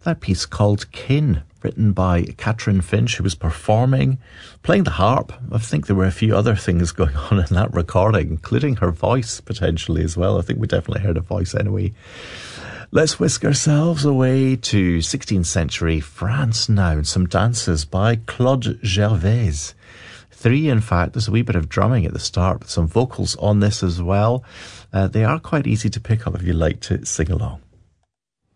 that piece called Kin, written by Catherine Finch, who was performing, playing the harp. I think there were a few other things going on in that recording, including her voice potentially as well. I think we definitely heard a voice anyway. Let's whisk ourselves away to 16th century France now, and some dances by Claude Gervais. 3, in fact. There's a wee bit of drumming at the start, with some vocals on this as well. They are quite easy to pick up if you like to sing along.